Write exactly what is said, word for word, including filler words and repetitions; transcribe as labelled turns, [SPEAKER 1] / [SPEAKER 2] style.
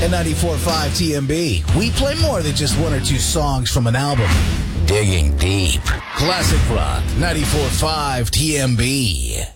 [SPEAKER 1] At ninety-four point five T M B, we play more than just one or two songs from an album. Digging deep. Classic Rock, ninety-four point five T M B.